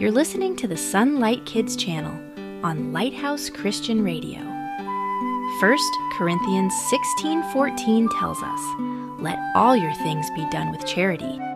You're listening to the Sunlight Kids channel on Lighthouse Christian Radio. 1 Corinthians 16:14 tells us, "Let all your things be done with charity."